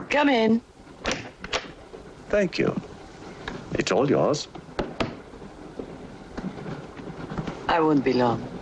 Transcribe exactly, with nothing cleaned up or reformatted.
Come in. Thank you. It's all yours. I won't be long.